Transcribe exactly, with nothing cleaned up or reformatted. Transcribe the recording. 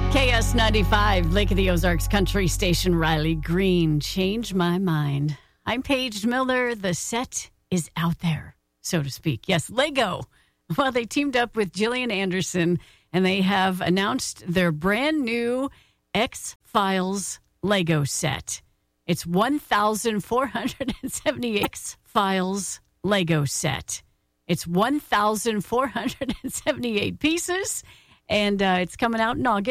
K S ninety-five, Lake of the Ozarks Country Station, Riley Green. Change my mind. I'm Paige Miller. The set is out there, so to speak. Yes, Lego. Well, they teamed up with Gillian Anderson, and they have announced their brand new X-Files Lego set. It's one thousand four hundred seventy-eight X-Files Lego set. It's one thousand four hundred seventy-eight pieces, and uh, it's coming out in August.